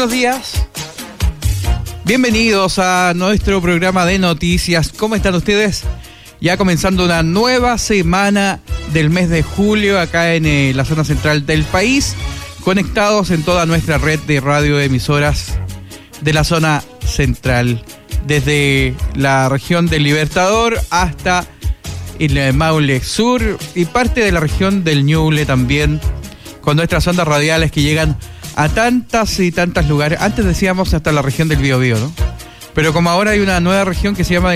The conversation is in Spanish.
buenos días. Bienvenidos a nuestro programa de noticias. ¿Cómo están ustedes? Ya comenzando una nueva semana del mes de julio acá en la zona central del país, conectados en toda nuestra red de radioemisoras de la zona central, desde la región del Libertador hasta el Maule Sur y parte de la región del Ñuble también, con nuestras ondas radiales que llegan a tantas y tantos lugares. Antes decíamos hasta la región del Biobío, ¿no? Pero como ahora hay una nueva región que se llama